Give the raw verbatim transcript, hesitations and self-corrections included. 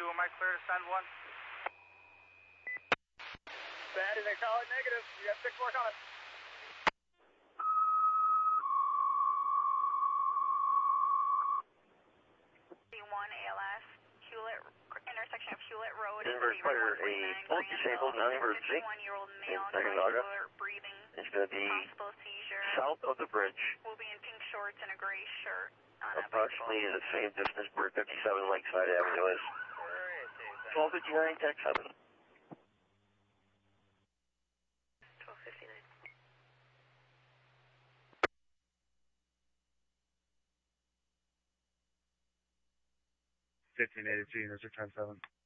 two, am I clear to send one? Bad, is I call it negative. You got six more coming. one A L S, Hewlett, intersection of Hewlett Road. Denver Fire, a full disabled, non-emergency. fifty-one-year-old male, Saginaw. breathing, It's going to be possible seizure. south of the bridge. Will be in pink shorts and a gray shirt. Approximately the same distance where fifty-seven Lakeside Avenue is. twelve fifty-nine, tech seven. twelve fifty-nine. fifteen eighty-two, units are ten seven.